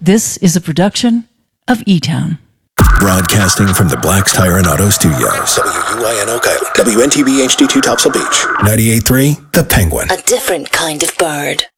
This is a production of E-Town. Broadcasting from the Black's Tire and Auto Studios. WUIN Oak Island. WNTB HD2 Topsail Beach. 98.3 The Penguin. A different kind of bird.